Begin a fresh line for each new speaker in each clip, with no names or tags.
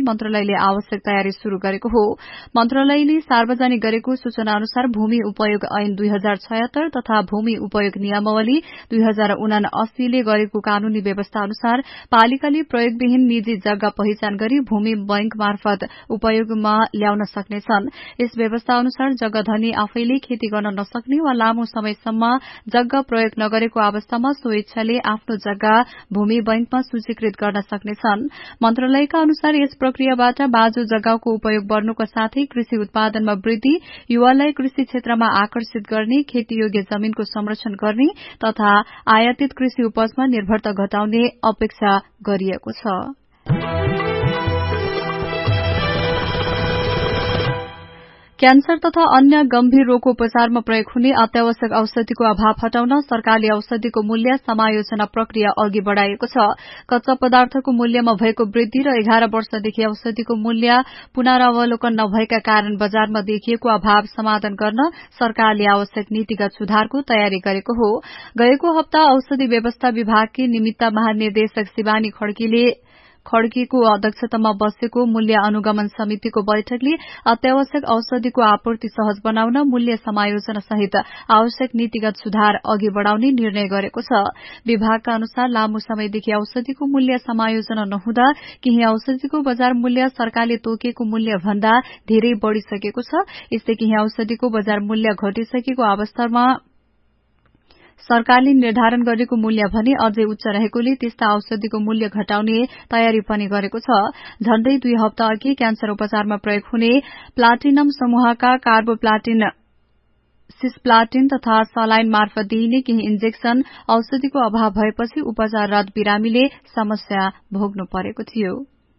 भएपछि मन्त्रालयले आवश्यक तयारी शुरू गरेको हो। मन्त्रालयले सार्वजनिक गरेको सूचना अनुसार भूमि उपयोग ऐन 2076 तथा भूमि उपयोग नियमावली 2079 ले गरेको कानूनी व्यवस्था अनुसार पालिकाले प्रयोगविहीन निजी जग्गा पहिचान गरी भूमि बैंक मार्फत उपयोगमा ल्याउन सक्नेछन्। यस व्यवस्था अनुसार जग्गा धनी आफैले खेती गर्न नसक्ने वा लामो समयसम्म जग्गा प्रयोग नगरेको अवस्थामा स्वेच्छाले आफ्नो जग्गा भूमि बैंकमा सूचीकृत गर्न सक्नेछन्। मन्त्रालयका अनुसार यस प्रक्रियाबाट बाँझो जग्गाको उपयोग बढ़नुका साथै कृषि उत्पादनमा वृद्धि, युवालाई कृषि क्षेत्रमा आकर्षित गर्ने, खेतीयोग्य जमीनको संरक्षण गर्ने तथा आयातित कृषि उपजमा निर्भरता घटाउने अपेक्षा गरिएको छ। क्यान्सर तथा अन्य गम्भीर रोगको उपचारमा प्रयोग हुने अत्यावश्यक औषधिको अभाव हटाउन सरकारले औषधिको मूल्य समायोजना प्रक्रिया अघि बढ़ाएको छ। कच्चा पदार्थको मूल्यमा भएको वृद्धि र 11 वर्षदेखि औषधिको मूल्य पुनरावलोकन नभएका कारण बजारमा देखिएको अभाव समाधान गर्न सरकारले आवश्यक नीतिगत सुधारको तयारी गरेको हो। गएको हप्ता औषधि व्यवस्था विभागकी निमित्त महानिर्देशक शिवानी खड्कीको अध्यक्षतामा बसेको मूल्य अनुगमन समितिको बैठकले अत्यावश्यक औषधिको आपूर्ति सहज बनाउन मूल्य समायोजना सहित आवश्यक नीतिगत सुधार अघि बढ़ाउने निर्णय गरेको छ। विभागका अनुसार लामो समयदेखि औषधिको मूल्य समायोजना नहुँदा केही औषधिको बजार मूल्य सरकारले तोकेको मूल्य भन्दा धेरै बढ़िसकेको छ। यस्तै केही औषधिको बजार मूल्य घटिसकेको अवस्थामा सरकारले निर्धारण गरेको मूल्य भने अझै उच्च रहेकोले त्यस्ता औषधिको मूल्य घटाउने तयारी पनि गरेको छ। झण्डै 2 हप्ता अघि क्यान्सर उपचारमा प्रयोग हुने प्लाटिनम समूहका कार्बोप्लाटिन, सिस्प्लाटिन तथा सलाइन मार्फत दिइने केही इन्जेक्शन औषधिको अभाव भएपछि उपचाररत बिरामीले समस्या भोग्नु परेको थियो।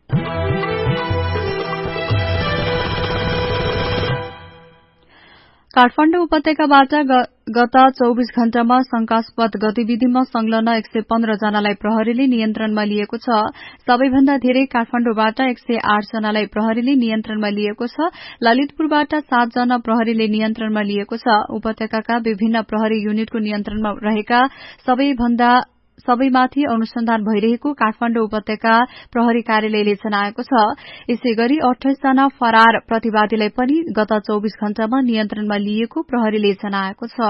काठमाडौँ उपत्यकाबाट गत 24 घण्टामा शंकास्पद गतिविधिमा संलग्न 115 जनालाई प्रहरीले नियन्त्रणमा लिएको छ। सबैभन्दा धेरै काठमाडौँबाट 108 जनालाई प्रहरीले नियन्त्रणमा लिएको छ। ललितपुरबाट 7 जना प्रहरीले नियन्त्रणमा लिएको छ। उपत्यकाका विभिन्न प्रहरी युनिटको नियन्त्रणमा रहेका सबैमाथि अनुसन्धान भइरहेको काठमाडौँ उपत्यका प्रहरी कार्यालयले जनाएको छ। यसैगरी 28 जना फरार प्रतिवादीलाई पनि गत 24 घण्टामा नियन्त्रणमा लिएको प्रहरीले जनाएको छ।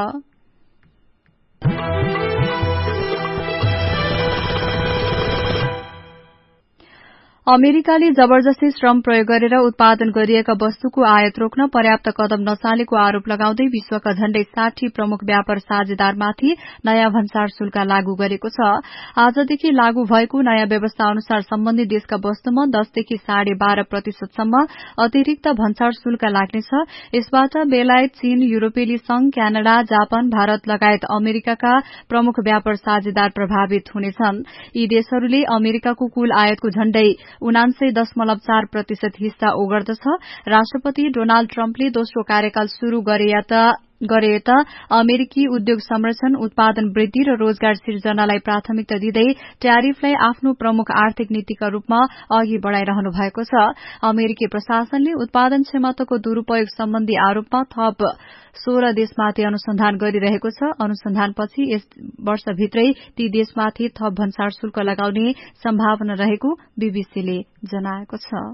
अमेरिकाले जबरजस्ती श्रम प्रयोग गरेर उत्पादन गरिएका वस्तुको आयात रोक्न पर्याप्त कदम नचालेको आरोप लगाउँदै विश्वका झण्डै 60 प्रमुख व्यापार साझेदारमाथि नयाँ भन्सार शुल्क लागू गरेको छ। आजदेखि लागू भएको नयाँ व्यवस्था अनुसार सम्बन्धित देशका वस्तुमा 10 देखि 12.5% अतिरिक्त भन्सार शुल्क लाग्नेछ। यसबाट बेलायत, चीन, यूरोपेली संघ, क्यानाडा, जापान, भारत लगायत अमेरिकाका प्रमुख व्यापार साझेदार प्रभावित हुनेछन्। यी देशहरूले अमेरिकाको कुल आयातको झण्डै 79.4% हिस्सा ओगर्दछ। राष्ट्रपति डोनाल्ड ट्रम्पले दोस्रो कार्यकाल शुरू गरे त अमेरिकी उद्योग संरक्षण, उत्पादन वृद्धि र रोजगार सिर्जनालाई प्राथमिकता दिँदै ट्यारिफलाई आफ्नो प्रमुख आर्थिक नीतिका रूपमा अघि बढ़ाइरहनु भएको छ। अमेरिकी प्रशासनले उत्पादन क्षमताको दुरूपयोग सम्बन्धी आरोपमा थप 16 देशमाथि अनुसन्धान गरिरहेको छ। अनुसन्धानपछि यस वर्षभित्रै ती देशमाथि थप भन्सार शुल्क लगाउने सम्भावना रहेको बीबीसीले जनाएको छ।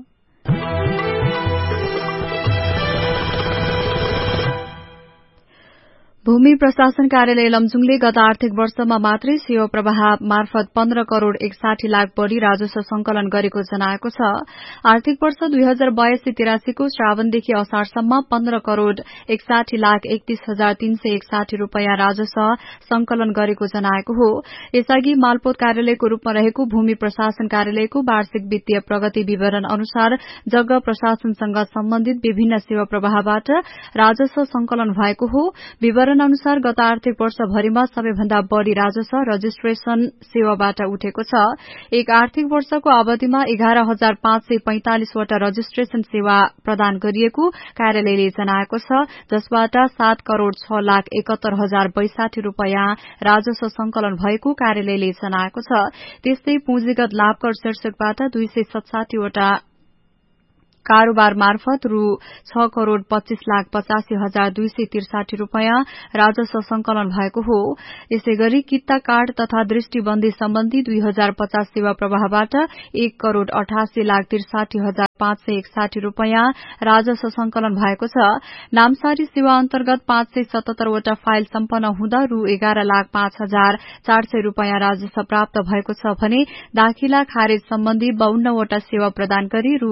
भूमि प्रशासन कार्यालय लमजुङले गत आर्थिक वर्षमा मात्रै सेवा प्रवाह मार्फत 15 करोड़ 61 लाख बढ़ी राजस्व संकलन गरेको जनाएको छ। आर्थिक वर्ष 2082-83 को श्रावणदेखि असारसम्म 15 करोड़ 61 लाख 31,361 रूपियाँ राजस्व संकलन गरेको जनाएको हो। यसअघि मालपोत कार्यालयको रूपमा रहेको भूमि प्रशासन कार्यालयको वार्षिक वित्तीय प्रगति विवरण अनुसार जग्गा प्रशासनसँग सम्बन्धित विभिन्न सेवा प्रवाहबाट राजस्व संकलन भएको हो। विवरण अनुसार गत आर्थिक वर्षभरिमा सबैभन्दा बढ़ी राजस्व रजिस्ट्रेशन सेवाबाट उठेको छ। एक आर्थिक वर्षको अवधिमा 11,545 वटा रजिस्ट्रेशन सेवा प्रदान गरिएको कार्यालयले जनाएको छ, जसबाट 7 करोड़ 6 लाख 71,062 रूपियाँ राजस्व संकलन भएको कार्यालयले जनाएको छ। त्यस्तै पुँजीगत लाभकर शीर्षकबाट 267 वटा कारोबार मार्फत रु 6 करोड़ 25 लाख 85,263 रूपियाँ राजस्व संकलन भएको हो। यसैगरी कित्ता कार्ड तथा दृष्टिबन्दी सम्बन्धी 2050 सेवा प्रवाहबाट 1 करोड़ 88 लाख 63,000 561 रूपैयाँ राजस्व संकलन भएको छ। नामसारी सेवा अन्तर्गत 577 वटा फाइल सम्पन्न हुँदा रु 11,05,400 रूपैयाँ राजस्व प्राप्त भएको छ भने दाखिला खारेज सम्बन्धी 52 वटा सेवा प्रदान गरी रु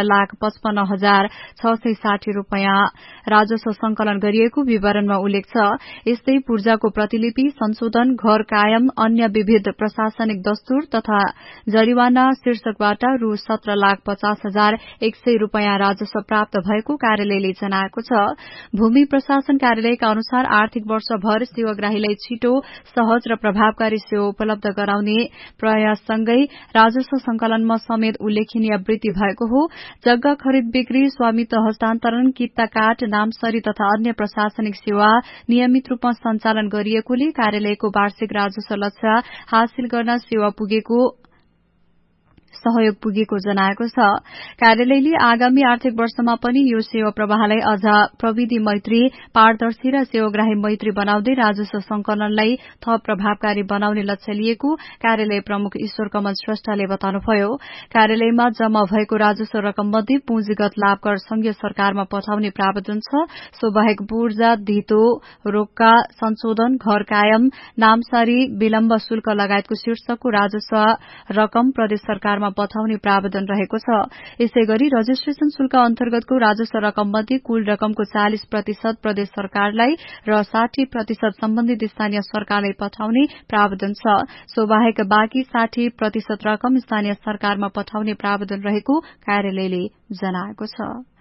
11,55,660 रूपैयाँ राजस्व संकलन गरिएको विवरणमा उल्लेख छ। यस्तै पूर्जाको प्रतिलिपि, संशोधन, घर कायम, अन्य विविध प्रशासनिक दस्तुर तथा जरिवाना शीर्षकबाट रु 17,50,100 रूपैयाँ राजस्व प्राप्त भएको कार्यालयले जनाएको छ। भूमि प्रशासन कार्यालयका अनुसार आर्थिक वर्षभर सेवाग्राहीलाई छिटो, सहज र प्रभावकारी सेवा उपलब्ध गराउने प्रयाससँगै राजस्व संकलनमा समेत उल्लेखनीय वृद्धि भएको हो। जग्गा खरिद बिक्री, स्वामित्व हस्तान्तरण, कित्ता काट, नामसरी तथा अन्य प्रशासनिक सेवा नियमित रूपमा सञ्चालन गरिएकोले कार्यालयको वार्षिक राजस्व लक्ष्य हासिल गर्न सहयोग पुगेको जनाएको छ। कार्यालयले आगामी आर्थिक वर्षमा पनि यो सेवा प्रवाहलाई अझ प्रविधि मैत्री, पारदर्शी र सेवाग्राही मैत्री बनाउँदै राजस्व संकलनलाई थप प्रभावकारी बनाउने लक्ष्य लिएको कार्यालय प्रमुख ईश्वर कमल श्रेष्ठले बताउनुभयो। कार्यालयमा जम्मा भएको राजस्व रकम मध्ये पुँजीगत लाभकर संघीय सरकारमा पठाउने प्रावधान छ। सो बाहेक पूर्जा, धितो, रोक्का, संशोधन, घर कायम, नामसारी, विलम्ब शुल्क लगायतको शीर्षकको राजस्व रकम प्रदेश सरकारमा पठाउने प्रावधान रहेको छ। यसैगरी रजिस्ट्रेशन शुल्क अन्तर्गतको राजस्व रकम मध्ये कुल रकमको 40% प्रदेश सरकारलाई र 60% सम्बन्धित स्थानीय सरकारलाई पठाउने प्रावधान छ। सो बाहेक बाँकी 60% रकम स्थानीय सरकारमा पठाउने प्रावधान रहेको कार्यालयले जनाएको छ।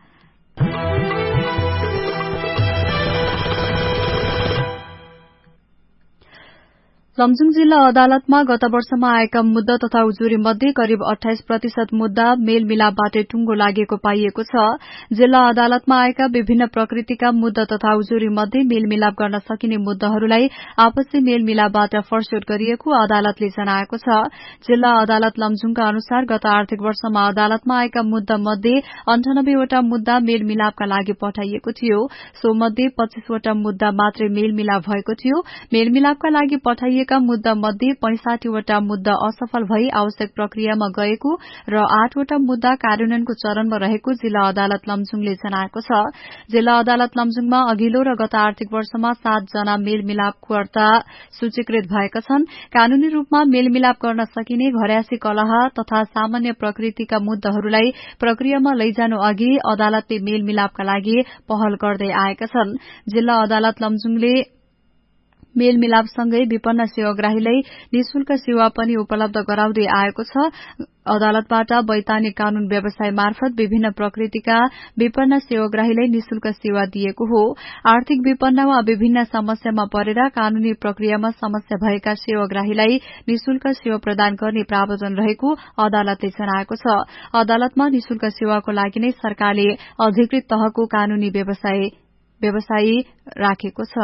लमजुङ जिल्ला अदालतमा गत वर्षमा आएका मुद्दा तथा उजुरी मध्ये करिब 28% मुद्दा मेलमिलापबाटै टुंगो लागेको पाइएको छ। जिल्ला अदालतमा आएका विभिन्न प्रकृतिका मुद्दा तथा उजुरी मध्ये मेलमिलाप गर्न सकिने मुद्दाहरूलाई आपसी मेलमिलापबाट फरसोट गरिएको अदालतले जनाएको छ। जिल्ला अदालत लमजुङका अनुसार गत आर्थिक वर्षमा अदालतमा आएका मुद्दा मध्ये 98 वटा मुद्दा मेलमिलापका लागि पठाइएको थियो। सो मध्ये 25 वटा मुद्दा मात्रै मेलमिलाप भएको थियो। मेलमिलापका लागि पठाइएका मुद्दा मध्ये 65 वटा मुद्दा असफल भई आवश्यक प्रक्रियामा गएको र 8 वटा मुद्दा कार्यान्वयनको चरणमा रहेको जिल्ला अदालत लमजुङले जनाएको छ। जिल्ला अदालत लमजुङमा अघिल्लो र गत आर्थिक वर्षमा 7 जना मेलमिलापकर्ता सूचीकृत भएका छन्। कानूनी रूपमा मेलमिलाप गर्न सकिने घर्यासी कलह तथा सामान्य प्रकृतिका मुद्दाहरूलाई प्रक्रियामा लैजानु अघि अदालतले मेलमिलापका लागि पहल गर्दै आएका छन्। जिल्ला अदालत लमजुङले मेलमिलापसँगै विपन्न सेवाग्राहीलाई निशुल्क सेवा पनि उपलब्ध गराउँदै आएको छ। अदालतबाट वैधानिक कानून व्यवसाय मार्फत विभिन्न प्रकृतिका विपन्न सेवाग्राहीलाई निशुल्क सेवा दिएको हो। आर्थिक विपन्न वा विभिन्न समस्यामा परेर कानूनी प्रक्रियामा समस्या भएका सेवाग्राहीलाई निशुल्क सेवा प्रदान गर्ने प्रावधान रहेको अदालतले जनाएको छ। अदालतमा निशुल्क सेवाको लागि नै सरकारले अधिकृत तहको कानूनी व्यवसायी राखेको छ।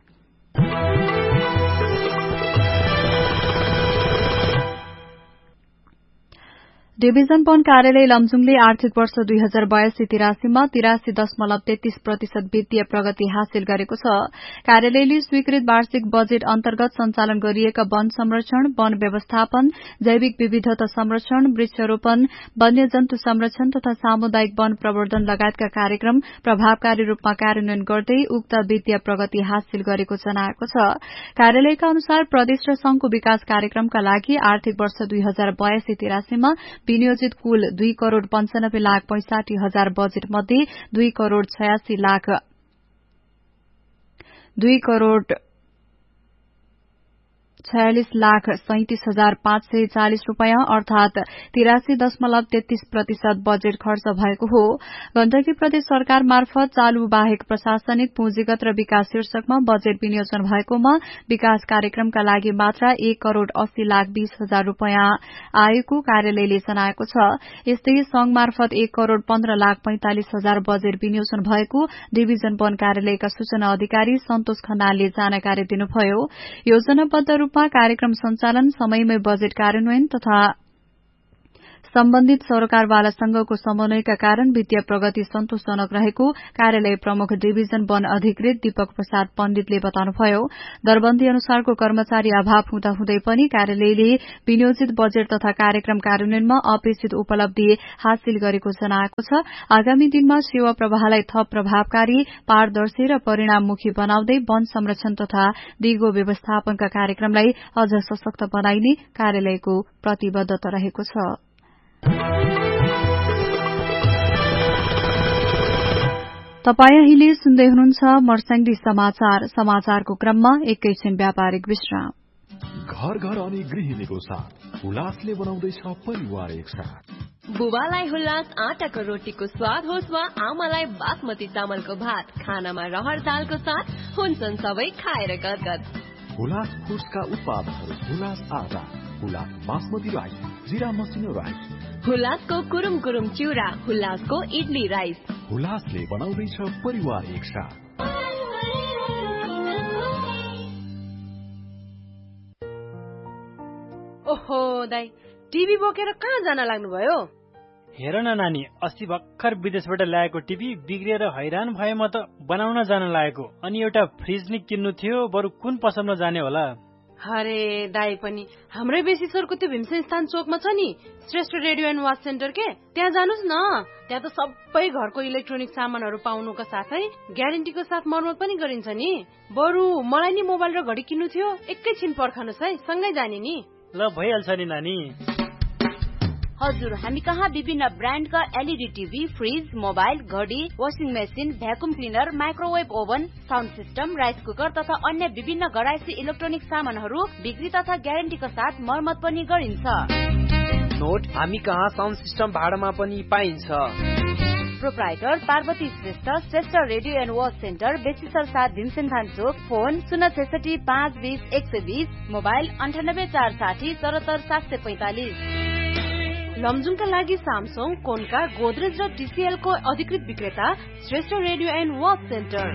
डिभिजन वन कार्यालय लमजुङले आर्थिक वर्ष 2082-83 मा 83.33% वित्तीय प्रगति हासिल गरेको छ। कार्यालयले स्वीकृत वार्षिक बजेट अन्तर्गत सञ्चालन गरिएका वन संरक्षण, वन व्यवस्थापन, जैविक विविधता संरक्षण, वृक्षारोपण, वन्यजन्तु संरक्षण तथा सामुदायिक वन प्रवर्धन लगायतका कार्यक्रम प्रभावकारी रूपमा कार्यान्वयन गर्दै उक्त वित्तीय प्रगति हासिल गरेको जनाएको छ। कार्यालयका अनुसार प्रदेश र संघको विकास कार्यक्रमका लागि आर्थिक वर्ष 2082-83 मा विनियोजित कुल 2,95,65,000 बजेट मध्ये 2,46,37,540 रूपयाँ अर्थात 83.33% बजेट खर्च भएको हो। गण्डकी प्रदेश सरकार मार्फत चालू बाहेक प्रशासनिक, पुँजीगत र विकास शीर्षकमा बजेट विनियोजन भएकोमा विकास कार्यक्रमका लागि मात्र 1,80,20,000 रूपयाँ आएको कार्यालयले जनाएको छ। यस्तै संघ मार्फत 1,15,45,000 बजेट विनियोजन भएको डिभिजन वन कार्यालयका सूचना अधिकारी सन्तोष खनालले जानकारी दिनुभयो। योजनाबद्ध रूपमा कार्यक्रम सञ्चालन, समयमै बजेट कार्यान्वयन तथा सम्बन्धित सरकारवालासँगको समन्वयका कारण वित्तीय प्रगति सन्तोषजनक रहेको कार्यालय प्रमुख डिभिजन वन अधिकृत दीपक प्रसाद पण्डितले बताउनुभयो। दरबन्दी अनुसारको कर्मचारी अभाव हुँदाहुँदै पनि कार्यालयले विनियोजित बजेट तथा कार्यक्रम कार्यान्वयनमा अपेक्षित उपलब्धि हासिल गरेको जनाएको छ। आगामी दिनमा सेवा प्रवाहलाई थप प्रभावकारी, पारदर्शी र परिणाममुखी बनाउँदै वन संरक्षण तथा दिगो व्यवस्थापनका कार्यक्रमलाई अझ सशक्त बनाइने कार्यालयको प्रतिबद्धता रहेको छ। तपाई अहिले सुन्दै हुनुहुन्छ मर्स्याङ्दी समाचार। समाचारको क्रममा एकैछिन व्यापारिक विश्राम।
घर घर अनि गृहिणीको साथ हुलासले बनाउँदैछ परिवार एकसाथ।
बुबालाई हुलास आटाको रोटीको स्वाद होस् वा आमालाई बासमती चामलको भात, खानामा रहर दालको साथ हुन्छन् सबै खाएर गदगद।
हुलास फुड्सका उत्पादनहरू हुलास आटा, हुलास बासमती राइस, जिरा मसिनो राइस,
हुलासको कुरुम कुरुम चिउरा, हुलासको इडली राइस।
हुलासले बनाउँदैछ परिवार एकसाथ।
ओहो दाइ, टिभी बोकेर कहाँ जान लाग्नुभयो?
हेर न नानी, अस्ति भर्खर विदेशबाट ल्याएको टिभी बिग्रिएर हैरान भए म त बनाउन जान लागेको। अनि एउटा फ्रिज नि किन्नु थियो, बरु कुन पसलमा जाने होला?
अरे दाइ पनि हाम्रै बेसी सरको त्यो भीमसेन स्थान चोकमा छ नि Shrestha radio and watch centre के, त्यहाँ जानुस् न। त्यहाँ त सबै घरको इलेक्ट्रोनिक सामानहरू पाउनुका साथै ग्यारेन्टीको साथ मर्मत पनि गरिन्छ नि। बरु मलाई नि मोबाइल र घडी किन्नु थियो, एकैछिन पर्खनुस् है, सँगै जाने नि।
ल भइहाल्छ नि नानी।
हजुर, हामी कहाँ विभिन्न ब्रान्डका एलईडी टिभी, फ्रिज, मोबाइल, घडी, washing machine, vacuum cleaner, microwave oven, sound system, rice cooker तथा अन्य विभिन्न घरायसी इलेक्ट्रोनिक सामानहरू बिक्री तथा ग्यारेन्टीका साथ मर्मत पनि गरिन्छ।
नोट, हामी कहाँ साउन्ड सिस्टम भाडामा पनि पाइन्छ।
Proprietor Parvati Shrestha, Shrestha radio and watch centre, बेसीसर 7 Bhimsen थान चोक। Phone 066 520 120, mobile 98 460 74 745।
लमजुङका लागि सामसङ, कोन्का, गोदरेज र टीसीएल को अधिकृत विक्रेता Shrestha radio and watch centre.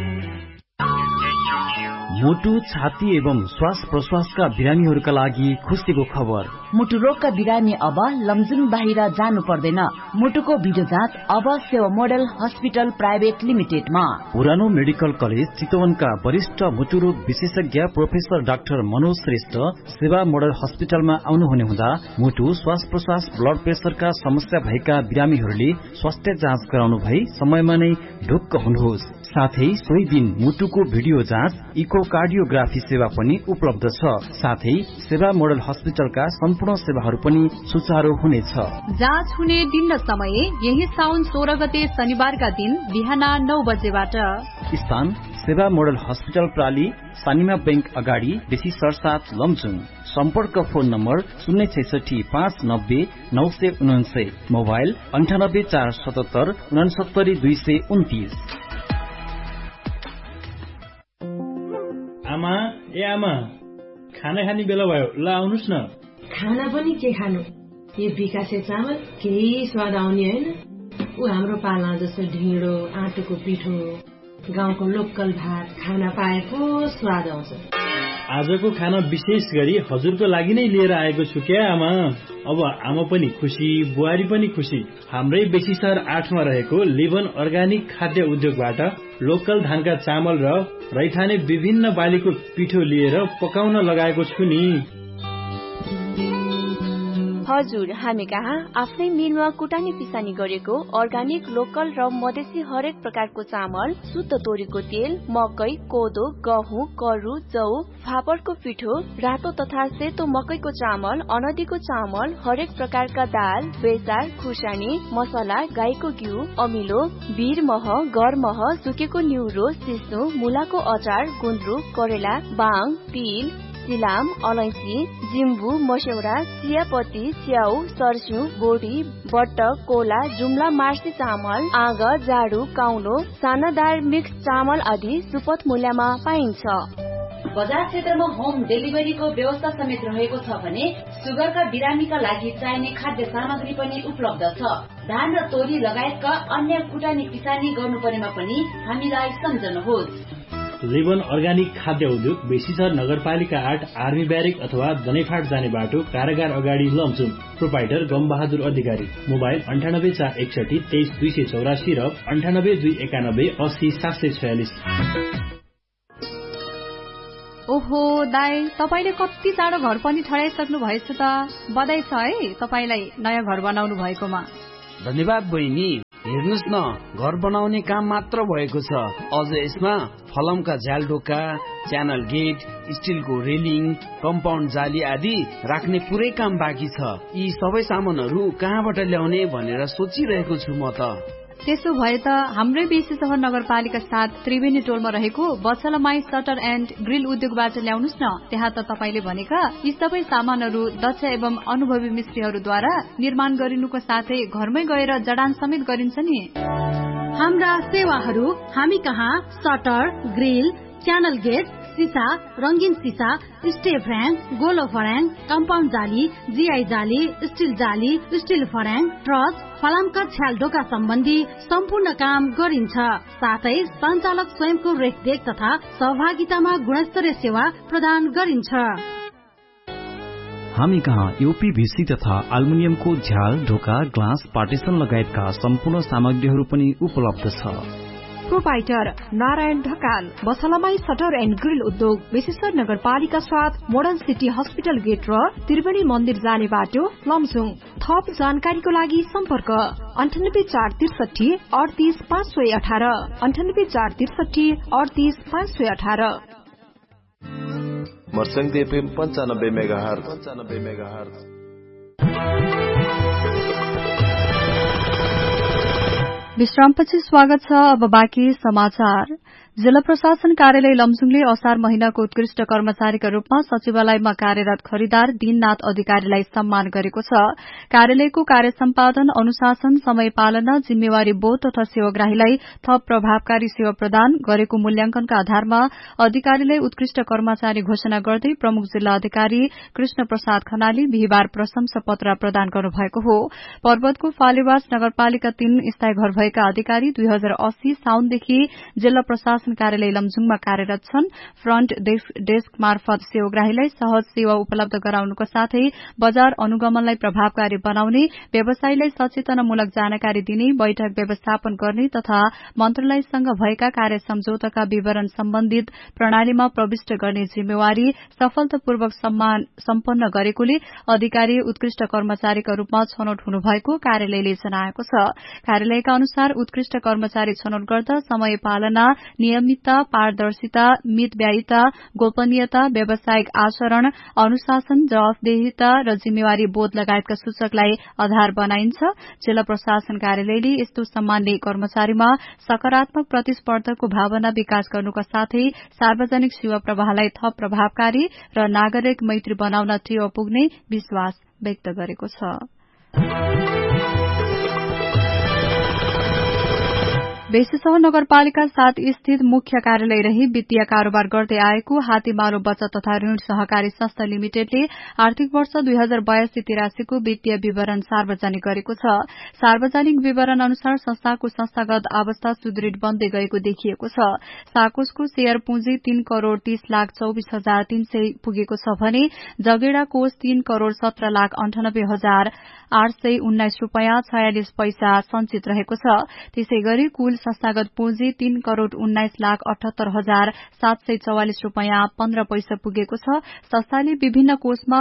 मुटु, छाती एवं श्वास प्रश्वासका बिरामीहरूका लागि खुसीको खबर।
मुटु रोगका बिरामी अब लमजुङ बाहिर जानु पर्दैन। मुटुको भिडियो जाँच अब सेवा मोडल हस्पिटल प्राइभेट लिमिटेडमा।
पुरानो मेडिकल कलेज चितवनका वरिष्ठ मुटु रोग विशेषज्ञ प्रोफेसर डाक्टर मनोज श्रेष्ठ सेवा मोडल हस्पिटलमा आउनुहुने हुँदा मुटु, श्वास प्रश्वास, ब्लड प्रेसरका समस्या भएका बिरामीहरूले स्वास्थ्य जाँच गराउनु भई समयमा नै ढुक्क हुनुहोस्। साथै सोही दिन मुटुको भिडियो जाँच, इकोकार्डियोग्राफी सेवा पनि उपलब्ध छ। साथै सेवा मोडल हस्पिटलका सम्पूर्ण सेवाहरू पनि सुचारू हुनेछ।
जाँच हुने दिन र समय यही साउन 16 गते शनिबारका दिन बिहान 9 बजेबाट।
स्थान सेवा मोडल हस्पिटल प्राली, सानिमा बैंक अगाडि, बेसीसर 7 लमजुङ। सम्पर्क फोन नम्बर 066 590 999, मोबाइल 98 477 69 229।
आमा, ए आमा, खाना खाने बेला भयो, ल आउनुस् न।
खाना पनि के खानु, यो विकासे चामल केही स्वाद आउने होइन। ऊ हाम्रो पाला जस्तो ढिँडो, आँटोको पिठो, गाउँको लोकल भात खाना पाएको स्वाद आउँछ।
आजको खाना विशेष गरी हजुरको लागि नै लिएर आएको छु क्या आमा। अब आमा पनि खुसी, बुहारी पनि खुसी। हाम्रै बेसीसर 8 मा रहेको लिभन अर्गानिक खाद्य उद्योगबाट लोकल धानका चामल र रैथाने विभिन्न बालीको पिठो लिएर पकाउन लगाएको छु नि।
हजुर, हामी कहाँ आफ्नै मिलमा कुटानी पिसानी गरेको अर्गानिक, लोकल र मधेसी हरेक प्रकारको चामल, शुद्ध तोरीको तेल, मकै, कोदो, गहुँ, करु, जौ, फापरको पिठो, रातो तथा सेतो मकैको चामल, अनदीको चामल, हरेक प्रकारका दाल, बेसार, खुर्सानी, मसला, गाईको घिउ, अमिलो, बीर मह, गर मह, सुकेको न्युरो, सिस्नु, मुलाको अचार, गुन्द्रुक, करेला, बाङ, तिल, सिलाम, अलैँची, जिम्बु, मस्यौरा, चियापत्ती, च्याउ, सर्स्यु, बोडी, बट्टक, कोला, जुम्ला, मार्सी चामल, आग, जाडु, काउलो, सानादार मिक्स चामल आदि सुपथ मूल्यमा पाइन्छ।
बजार क्षेत्रमा होम डेलिभरीको व्यवस्था समेत रहेको छ भने सुगरका बिरामीका लागि चाहिने खाद्य सामग्री पनि उपलब्ध छ। धान र तोरी लगायतका अन्य कुटानी पिसानी गर्नु परेमा पनि हामीलाई सम्झनुहोस्।
लेबन अर्गानिक खाद्य उद्योग, बेसीसर नगरपालिका 8, आर्मी ब्यारेक अथवा दनैफाट जाने बाटो, कारागार अगाडि लमजुङ। प्रोपाइटर गमबहादुर अधिकारी। मोबाइल 9841 23284 र 982191 80746।
ओहो दाई, तपाईले कति चाँडो घर पनि ठडाइसक्नु भएछ त। बधाई छ है तपाईलाई नयाँ घर बनाउनु भएकोमा।
धन्यवाद बहिनी। हेर्नुस् न, घर बनाउने काम मात्र भएको छ, अझ यसमा फलमका झ्यालढोका, च्यानल गेट, स्टिलको रेलिङ, कम्पाउन्ड जाली आदि राख्ने पुरै काम बाँकी छ। यी सबै सामानहरू कहाँबाट ल्याउने भनेर सोचिरहेको छु म त।
त्यसो भए त हाम्रै बेसी सहर नगरपालिका 7 त्रिवेणी टोलमा रहेको बछलमाई सटर एन्ड ग्रिल उद्योगबाट ल्याउनुस् न। त्यहाँ त तपाईले भनेका यी सबै सामानहरू दक्ष एवं अनुभवी मिस्त्रीहरूद्वारा निर्माण गरिनुको साथै घरमै गएर जडान समेत गरिन्छ नि।
हाम्रा सेवाहरू हामी कहाँ सटर, ग्रिल, च्यानल गेट, सीसा, रंगीन सीसा, स्टे फ्र्याङ, गोलो फर्याङ, कम्पाउन्ड जाली, जीआई जाली, स्टिल फर्याङ, ट्रस, फलामका छ्यालढोका सम्बन्धी सम्पूर्ण काम गरिन्छ। साथै सञ्चालक स्वयंको रेखदेख तथा सहभागितामा गुणस्तरीय सेवा प्रदान गरिन्छ।
हामी कहाँ यूपीभीसी तथा एल्युमिनियमको झ्याल, ढोका, ग्लास, पार्टिसन लगायतका सम्पूर्ण सामग्रीहरू पनि उपलब्ध छ।
Proprietor Narayan Dhakal, बछलमाई shutter and grill उद्योग, बेसीसर नगरपालिका 7, मोडर्न सिटी हस्पिटल गेट र त्रिवेणी मन्दिर जाने बाटो, लमजुङ। थप जानकारीको लागि सम्पर्क 9843 38 518 9843 38 518।
मर्सङ्गी एफएम 95 मेगाहर्ज।
विश्रामपछि स्वागत छ। अब बाँकी समाचार। जिल्ला प्रशासन कार्यालय लमजुङले असार महिनाको उत्कृष्ट कर्मचारीका रूपमा सचिवालयमा कार्यरत खरिदार दीननाथ अधिकारीलाई सम्मान गरेको छ। कार्यालयको कार्य सम्पादन, अनुशासन, समय पालना, जिम्मेवारी बोध तथा सेवाग्राहीलाई थप प्रभावकारी सेवा प्रदान गरेको मूल्याङ्कनका आधारमा अधिकारीलाई उत्कृष्ट कर्मचारी घोषणा गर्दै प्रमुख जिल्ला अधिकारी कृष्ण प्रसाद खनालले बिहिबार प्रशंसा पत्र प्रदान गर्नुभएको हो। पर्वतको फालेवास नगरपालिका 3 स्थायी घर भएका अधिकारी 2080 साउनदेखि जिल्ला प्रशासन कार्यालय लमजुङमा कार्यरत छन्। फ्रन्ट डेस्क मार्फत सेवाग्राहीलाई सहज सेवा उपलब्ध गराउनुको साथै बजार अनुगमनलाई प्रभावकारी बनाउने, व्यवसायीलाई सचेतनामूलक जानकारी दिने, बैठक व्यवस्थापन गर्ने तथा मन्त्रालयसँग भएका कार्य सम्झौताका विवरण सम्बन्धित प्रणालीमा प्रविष्ट गर्ने जिम्मेवारी सफलतापूर्वक सम्पन्न गरेकोले अधिकारी उत्कृष्ट कर्मचारीका रूपमा छनौट हुनुभएको कार्यालयले जनाएको छ। कार्यालयका अनुसार उत्कृष्ट कर्मचारी छनौट गर्दा समय पालना, नियमितता, पारदर्शिता, मितव्ययिता, गोपनीयता, व्यावसायिक आचरण, अनुशासन, जवाफदेहिता र जिम्मेवारी बोध लगायतका सूचकलाई आधार बनाइन्छ। जिल्ला प्रशासन कार्यालयले यस्तो सम्मानले कर्मचारीमा सकारात्मक प्रतिस्पर्धाको भावना विकास गर्नुका साथै सार्वजनिक सेवा प्रवाहलाई थप प्रभावकारी र नागरिक मैत्री बनाउन टेवा पुग्ने विश्वास व्यक्त गरेको छ। बेसीसहर नगरपालिका 7 स्थित मुख्य कार्यालय रही वित्तीय कारोबार गर्दै आएको हातीमालो बचत तथा ऋण सहकारी संस्था लिमिटेडले आर्थिक वर्ष 2082-83 को वित्तीय विवरण सार्वजनिक गरेको छ। सार्वजनिक विवरण अनुसार संस्थाको संस्थागत अवस्था सुदृढ़ बन्दै गएको देखिएको छ। साकोसको शेयर पुँजी 3,30,24,300 पुगेको छ भने जगेडा कोष 3,17,98,819 रूपियाँ 46 पैसा संचित रहेको छ। त्यसै गरी कुल संस्थागत पुँजी 3,19,78,744 रूपियाँ 15 पैसा पुगेको छ। संस्थाले विभिन्न कोषमा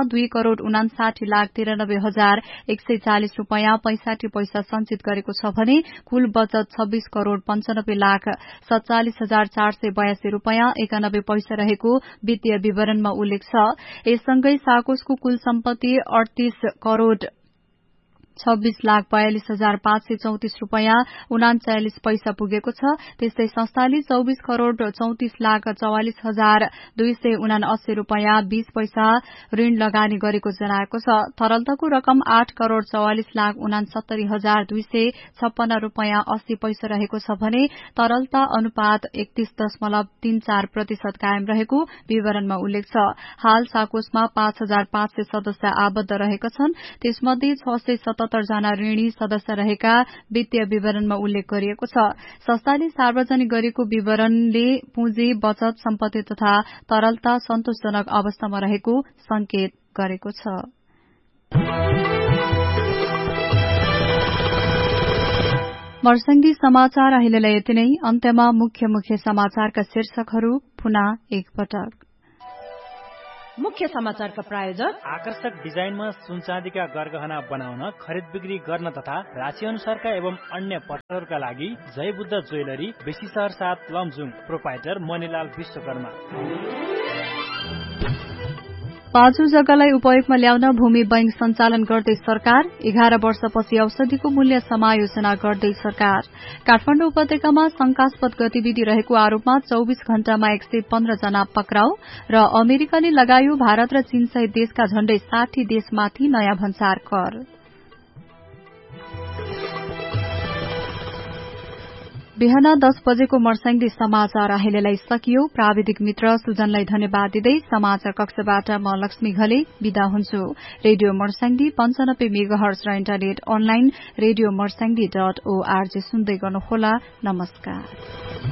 2,59,93,140 रूपियाँ 65 पैसा संचित गरेको छ भने कुल बचत 26,95,47,482 रूपियाँ 91 पैसा रहेको वित्तीय विवरणमा उल्लेख छ। यससँगै साकोसको कुल सम्पत्ति 38,26,42,534 रूपियाँ 39 पैसा पुगेको छ। त्यस्तै संस्थाले 24,34,44,279 रूपियाँ 20 पैसा ऋण लगानी गरेको जनाएको छ। तरलताको रकम 8,44,69,256 रूपियाँ 80 पैसा रहेको छ भने तरलता अनुपात 31.34% कायम रहेको विवरणमा उल्लेख छ। हाल साकोसमा 5,500 सदस्य आबद्ध रहेका छन्। त्यसमध्ये 677 177 जना ऋणी सदस्य रहेका वित्तीय विवरणमा उल्लेख गरिएको छ। संस्थाले सार्वजनिक गरेको विवरणले पुँजी, बचत, सम्पत्ति तथा तरलता सन्तोषजनक अवस्थामा रहेको संकेत गरेको छ। मर्स्याङ्दी समाचार अहिलेलाई यति नै। अन्त्यमा मुख्य समाचारका शीर्षकहरू पुनः एकपटक।
मुख्य समाचारका प्रायोजक
आकर्षक डिजाइनमा सुनचाँदीका गरगहना बनाउन, खरिद बिक्री गर्न तथा राशि अनुसारका एवं अन्य पत्रहरूका लागि जय बुद्ध ज्वेलरी, बेसी शहर 7 लमजुङ। प्रोपाइटर मणिलाल विश्वकर्मा।
पाँचौं जग्गालाई उपयोगमा ल्याउन भूमि बैंक सञ्चालन गर्दै सरकार। 11 वर्षपछि औषधिको मूल्य समायोजना गर्दै सरकार। काठमाडौँ उपत्यकामा शंकास्पद गतिविधि रहेको आरोपमा 24 घण्टामा 115 जना पक्राउ र अमेरिकाले लगायो भारत र चीन सहित देशका झण्डै 60 देशमाथि नयाँ भन्सार कर। बिहान 10 बजेको मर्स्याङ्दी समाचार अहिलेलाई सकियो। प्राविधिक मित्र सुजनलाई धन्यवाद दिँदै समाचार कक्षबाट म लक्ष्मी घले विदा हुन्छु। रेडियो मर्स्याङ्दी 95 मेगाहर्ज र इन्टरनेट अनलाइन रेडियो मर्स्याङ्दी.org सुन्दै गर्नुहोला। नमस्कार।